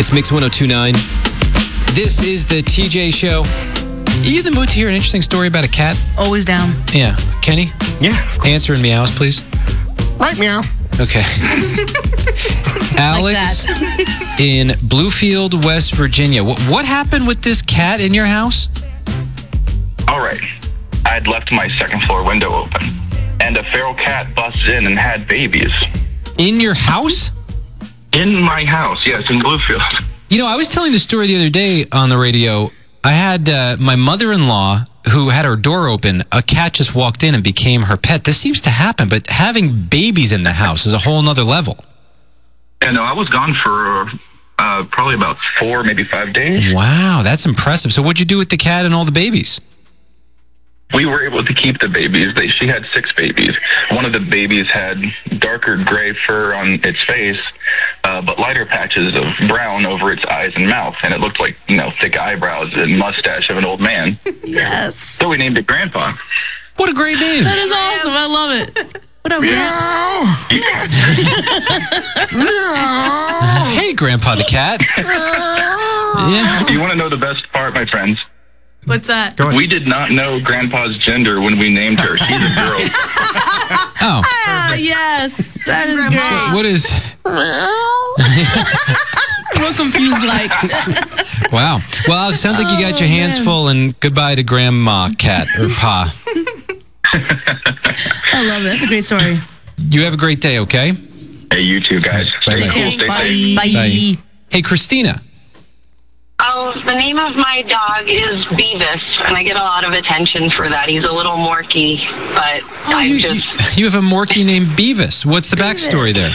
It's Mix 1029. This is the TJ Show. Are you in the mood to hear an interesting story about a cat? Always down. Yeah. Kenny? Yeah, of course. Answer in meows, please. Right, meow. Okay. Alex in Bluefield, West Virginia. What happened with this cat in your house? All right. I'd left my second floor window open, and a feral cat busted in and had babies. In your house? In my house, yes, in Bluefield. You know, I was telling the story the other day on the radio. I had my mother-in-law who had her door open. A cat just walked in and became her pet. This seems to happen, but having babies in the house is a whole nother level. And I was gone for probably about 4, maybe 5 days. Wow, that's impressive. So what'd you do with the cat and all the babies? We were able to keep the babies. She had 6 babies. One of the babies had darker gray fur on its face, but lighter patches of brown over its eyes and mouth. And it looked like, thick eyebrows and mustache of an old man. Yes. So we named it Grandpa. What a great name. That is awesome. I love it. What up, Gramps? Hey, Grandpa the cat. Yeah. You want to know the best part, my friends? What's that? We did not know Grandpa's gender when we named her. She's a girl. Oh. Yes. That is great. What is... Real confused like. Wow. Well, it sounds like you got your hands full, and goodbye to Grandma Cat or Pa. I love it. That's a great story. You have a great day, okay? Hey, you two guys. Stay cool. Stay safe. Bye. Hey, Christina. Oh, the name of my dog is Beavis, and I get a lot of attention for that. He's a little morky, but You have a Morky named Beavis. What's the backstory there?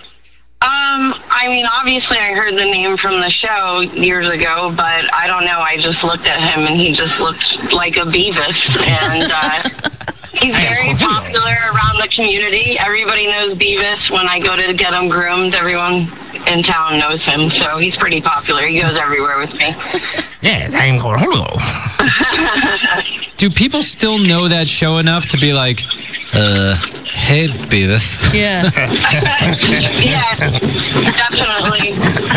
Obviously I heard the name from the show years ago, but I don't know. I just looked at him, and he just looked like a Beavis, and he's very popular around the community. Everybody knows Beavis. When I go to get him groomed, everyone in town knows him, so he's pretty popular. He goes everywhere with me. Yes, I'm going hello. Do people still know that show enough to be like, hey, Beavis? Yeah. Yeah, definitely.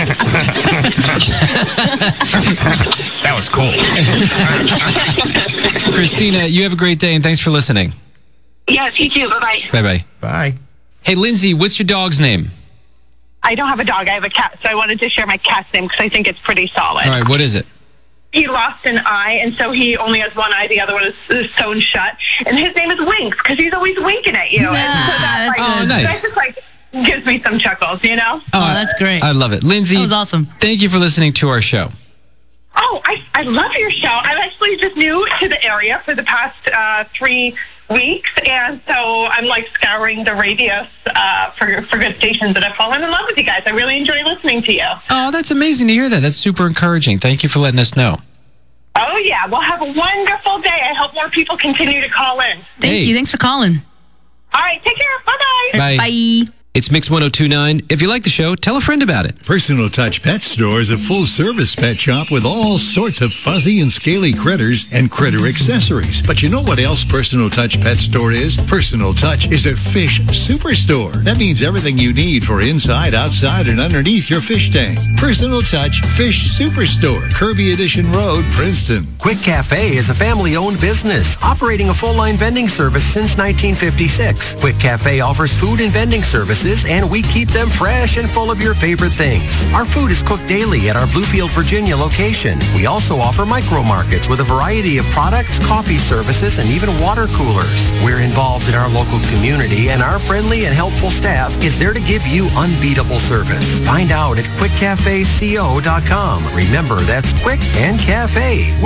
That was cool. Christina, you have a great day, and thanks for listening. Yes, you too. Bye-bye. Bye-bye. Bye. Hey, Lindsay, what's your dog's name? I don't have a dog. I have a cat, so I wanted to share my cat's name because I think it's pretty solid. All right, what is it? He lost an eye, and so he only has one eye. The other one is sewn shut. And his name is Winks because he's always winking at you. Yeah, and so that's good. Nice. That just gives me some chuckles, Oh, that's great. I love it. Lindsay, That was awesome. Thank you for listening to our show. Oh, I love your show. I'm actually just new to the area for the past 3 weeks, and so I'm scouring the radios for good stations, and I've fallen in love with you guys. I really enjoy listening to you. Oh, that's amazing to hear that. That's super encouraging. Thank you for letting us know. Oh, yeah. Well, have a wonderful day. I hope more people continue to call in. Thank you. Thanks for calling. All right. Take care. Bye-bye. Bye. Bye. It's Mix 1029. If you like the show, tell a friend about it. Personal Touch Pet Store is a full-service pet shop with all sorts of fuzzy and scaly critters and critter accessories. But you know what else Personal Touch Pet Store is? Personal Touch is a fish superstore. That means everything you need for inside, outside, and underneath your fish tank. Personal Touch Fish Superstore, Kirby Edition Road, Princeton. Quick Cafe is a family-owned business operating a full-line vending service since 1956. Quick Cafe offers food and vending services, and we keep them fresh and full of your favorite things. Our food is cooked daily at our Bluefield, Virginia location. We also offer micro markets with a variety of products, coffee services, and even water coolers. We're involved in our local community, and our friendly and helpful staff is there to give you unbeatable service. Find out at quickcafeco.com. Remember, that's Quick and Cafe.